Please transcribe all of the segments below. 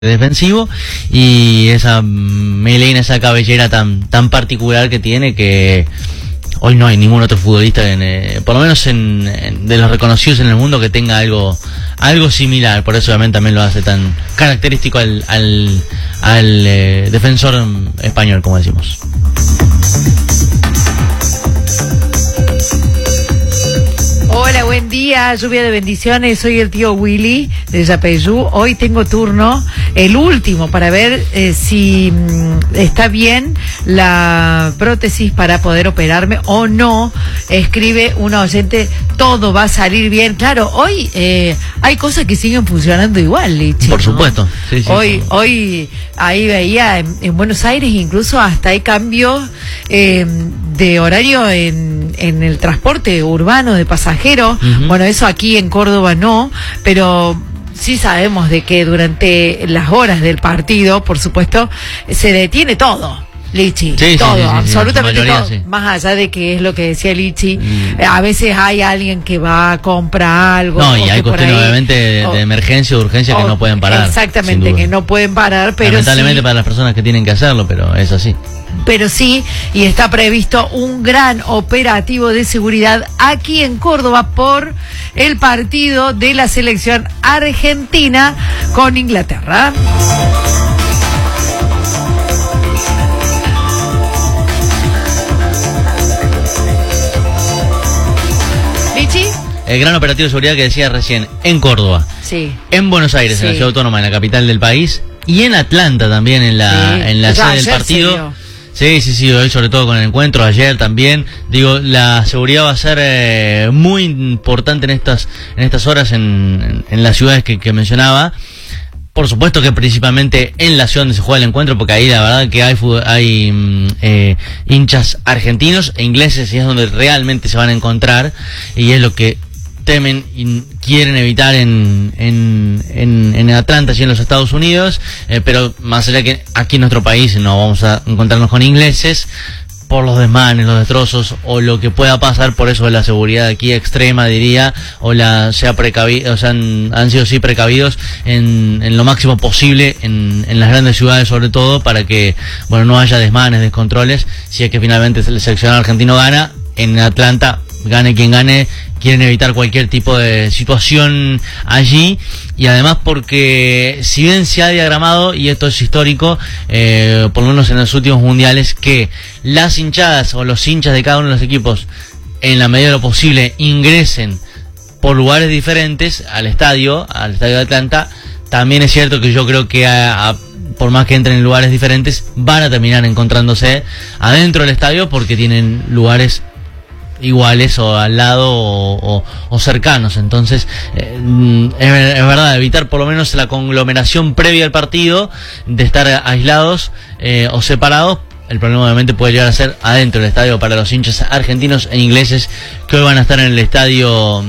defensivo, y esa melena, esa cabellera tan particular que tiene, que hoy no hay ningún otro futbolista por lo menos de los reconocidos en el mundo, que tenga algo similar. Por eso obviamente también lo hace tan característico al defensor español, como decimos. Hola, buen día, lluvia de bendiciones. Soy el tío Willy de Yapeyú. Hoy tengo turno, el último, para ver si está bien la prótesis para poder operarme o no. Escribe una oyente, todo va a salir bien. Claro, hoy hay cosas que siguen funcionando igual, Lichi, Por ¿no? supuesto. Sí, Hoy ahí veía en Buenos Aires, incluso hasta hay cambios de horario en el transporte urbano de pasajeros. Bueno, eso aquí en Córdoba no, pero sí sabemos de que durante las horas del partido, por supuesto, se detiene todo. Lichi, todo, absolutamente todo, más allá de que es lo que decía Lichi, a veces hay alguien que va a comprar algo. No, y hay cuestiones obviamente de emergencia o de urgencia que no pueden parar. Exactamente, que no pueden parar, pero lamentablemente sí, para las personas que tienen que hacerlo, pero es así. Pero sí, y está previsto un gran operativo de seguridad aquí en Córdoba por el partido de la selección argentina con Inglaterra. ¿Lichi? El gran operativo de seguridad que decía recién, en Córdoba, Sí. en Buenos Aires, Sí. en la ciudad autónoma, en la capital del país, y en Atlanta también, en la sede del partido. Sí, hoy sobre todo con el encuentro, ayer también. Digo, la seguridad va a ser muy importante en estas horas en las ciudades que mencionaba. Por supuesto que principalmente en la ciudad donde se juega el encuentro, porque ahí la verdad que hay hinchas argentinos e ingleses, y es donde realmente se van a encontrar, y es lo que temen y quieren evitar en Atlanta y en los Estados Unidos, pero más allá que aquí en nuestro país no vamos a encontrarnos con ingleses por los desmanes, los destrozos o lo que pueda pasar. Por eso la seguridad aquí extrema, diría, han sido sí precavidos en lo máximo posible en las grandes ciudades, sobre todo para que no haya desmanes, descontroles. Si es que finalmente el seleccionado argentino gana en Atlanta, gane quien gane, quieren evitar cualquier tipo de situación allí. Y además porque si bien se ha diagramado, y esto es histórico, por lo menos en los últimos mundiales, que las hinchadas o los hinchas de cada uno de los equipos, en la medida de lo posible, ingresen por lugares diferentes al estadio de Atlanta, también es cierto que yo creo que por más que entren en lugares diferentes, van a terminar encontrándose adentro del estadio, porque tienen lugares iguales o al lado o cercanos. Entonces es verdad, evitar por lo menos la conglomeración previa al partido, de estar aislados o separados. El problema obviamente puede llegar a ser adentro del estadio para los hinchas argentinos e ingleses que hoy van a estar en el estadio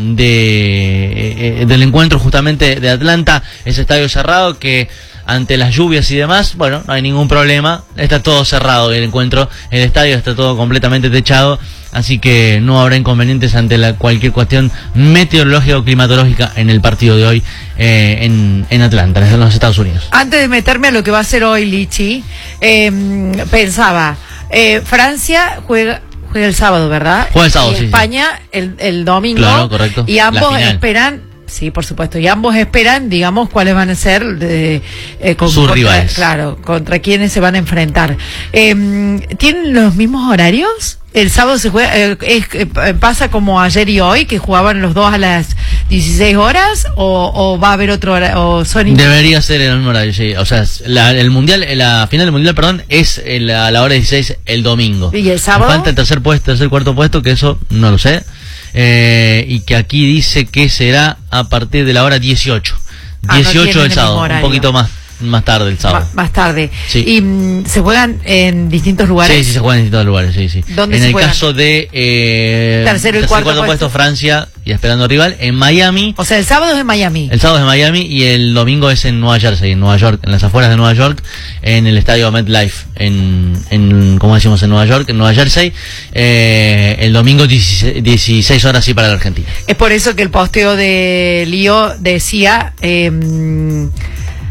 del encuentro justamente de Atlanta, ese estadio cerrado que ante las lluvias y demás, no hay ningún problema, está todo cerrado el encuentro, el estadio está todo completamente techado, así que no habrá inconvenientes ante cualquier cuestión meteorológica o climatológica en el partido de hoy en Atlanta, en los Estados Unidos. Antes de meterme a lo que va a ser hoy, Lichi, pensaba, Francia juega el sábado, ¿verdad? Juega el sábado, y sí. España el domingo. Claro, correcto. Y ambos esperan. Sí, por supuesto. Y ambos esperan, digamos, cuáles van a ser sus rivales. Claro, contra quiénes se van a enfrentar. ¿Tienen los mismos horarios? El sábado se juega, pasa como ayer y hoy, que jugaban los dos a las 16 horas, o va a haber otro horario, Debería ser el mismo horario, sí. O sea, la final del mundial, perdón, es a la hora 16 el domingo. ¿Y el sábado? Falta el cuarto puesto, que eso no lo sé. Y que aquí dice que será a partir de la hora 18. 18 del sábado, un poquito más tarde el sábado. Más tarde. Sí. ¿Y se juegan en distintos lugares? Sí, se juegan en distintos lugares, sí. ¿Dónde en se el juegan? caso de tercero y cuarto puesto, Francia y esperando rival, en Miami. O sea, el sábado es en Miami. El sábado es en Miami y el domingo es en Nueva Jersey, en las afueras de Nueva York, en el estadio MetLife, como decimos, en Nueva York, en Nueva Jersey. El domingo 16 horas sí para la Argentina. Es por eso que el posteo de Lío decía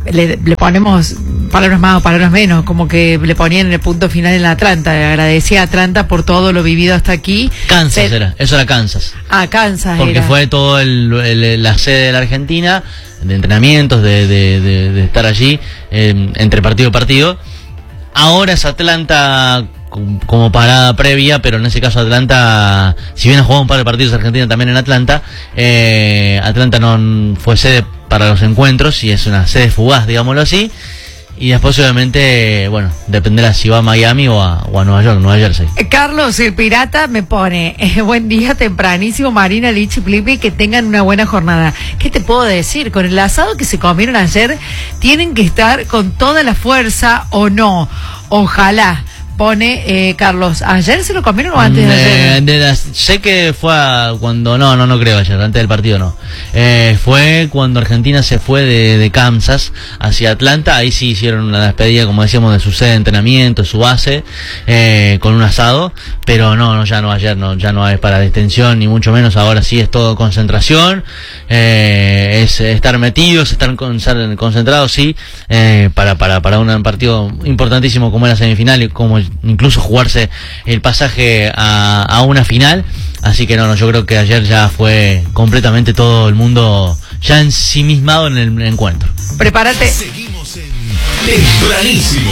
le ponemos palabras más o palabras menos, como que le ponían el punto final en Atlanta. Le agradecía a Atlanta por todo lo vivido hasta aquí. Kansas eso era Kansas. Kansas porque era. Fue todo la sede de la Argentina, de entrenamientos, de estar allí, entre partido y partido. Ahora es Atlanta como parada previa, pero en ese caso Atlanta, si bien ha jugado un par de partidos Argentina también en Atlanta, Atlanta no fue sede para los encuentros y es una sede fugaz, digámoslo así. Y después obviamente, bueno, dependerá si va a Miami o a Nueva York, Nueva Jersey. Carlos, el pirata, me pone, buen día, tempranísimo, Marina, Lichi, Flippy, que tengan una buena jornada. ¿Qué te puedo decir? Con el asado que se comieron ayer, tienen que estar con toda la fuerza o no. Ojalá. Pone Carlos, ¿ayer se lo comieron o antes de ayer? Sé que fue cuando, no creo ayer, antes del partido no. Fue cuando Argentina se fue de Kansas hacia Atlanta, ahí sí hicieron una despedida, como decíamos, de su sede de entrenamiento, su base, con un asado, pero ya no ayer, ya no es para distensión, ni mucho menos, ahora sí es todo concentración, es estar metidos, estar concentrados, sí, para un partido importantísimo como es la semifinal y como incluso jugarse el pasaje a una final. Así que yo creo que ayer ya fue completamente todo el mundo ya ensimismado en el encuentro. Prepárate. Seguimos en Tempranísimo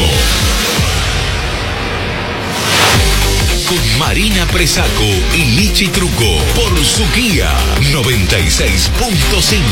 con Marina Presaco y Lichi Truco por Suquía 96.5.